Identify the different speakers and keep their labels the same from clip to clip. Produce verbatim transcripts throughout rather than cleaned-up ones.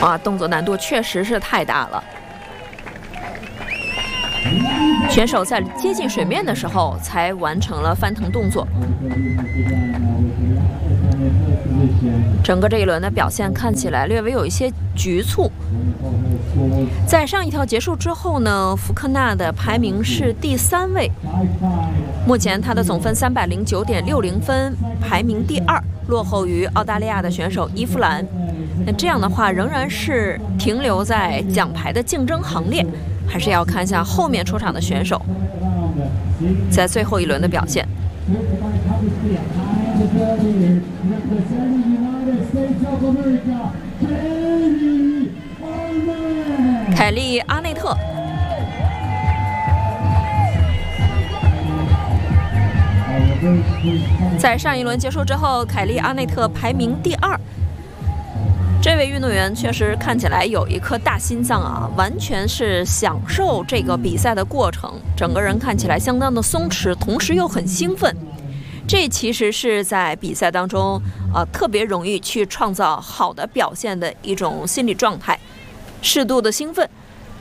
Speaker 1: 哇，动作难度确实是太大了。选手在接近水面的时候才完成了翻腾动作。整个这一轮的表现看起来略微有一些局促。在上一跳结束之后呢，福克纳的排名是第三位，目前他的总分三百零九点六零分，排名第二，落后于澳大利亚的选手伊夫兰。那这样的话，仍然是停留在奖牌的竞争行列，还是要看一下后面出场的选手在最后一轮的表现。凯利·阿内特，在上一轮结束之后，凯利·阿内特排名第二。这位运动员确实看起来有一颗大心脏啊，完全是享受这个比赛的过程，整个人看起来相当的松弛，同时又很兴奋。这其实是在比赛当中，呃，特别容易去创造好的表现的一种心理状态，适度的兴奋。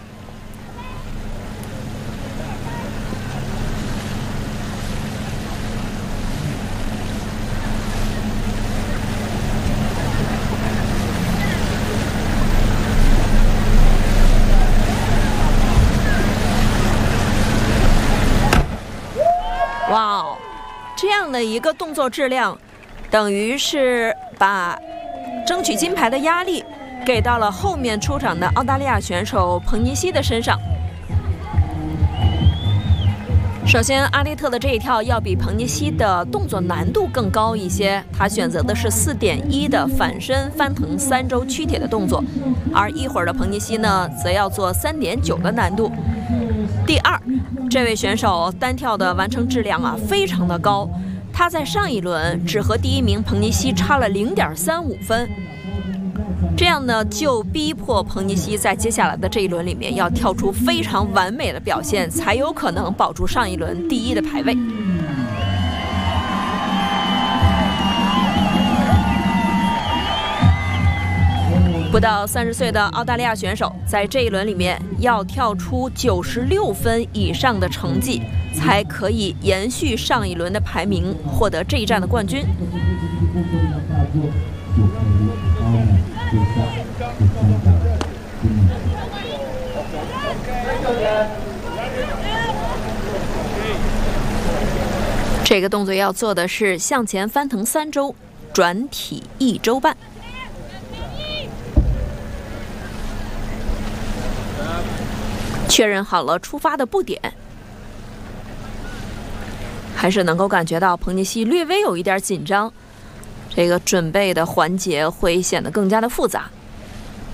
Speaker 1: 哇哦！这样的一个动作质量，等于是把争取金牌的压力给到了后面出场的澳大利亚选手彭尼西的身上。首先，阿内特的这一跳要比彭尼西的动作难度更高一些，他选择的是四点一的反身翻腾三周屈铁的动作，而一会儿的彭尼西呢，则要做三点九的难度。第二，这位选手单跳的完成质量啊非常的高，他在上一轮只和第一名彭尼西差了零点三五分，这样呢就逼迫彭尼西在接下来的这一轮里面要跳出非常完美的表现，才有可能保住上一轮第一的排位。不到三十岁的澳大利亚选手在这一轮里面要跳出九十六分以上的成绩，才可以延续上一轮的排名，获得这一站的冠军。这个动作要做的是向前翻腾三周，转体一周半。确认好了出发的步点，还是能够感觉到彭尼西略微有一点紧张，这个准备的环节会显得更加的复杂。